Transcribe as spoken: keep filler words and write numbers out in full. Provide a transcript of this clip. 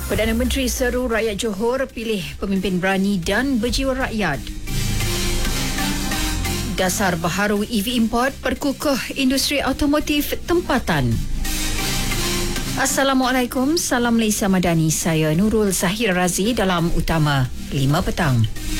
Perdana Menteri seru rakyat Johor pilih pemimpin berani dan berjiwa rakyat. Dasar baharu E V import perkukuh industri automotif tempatan. Assalamualaikum, salam Malaysia Madani. Saya Nurul Zahir Razi dalam Utama lima petang.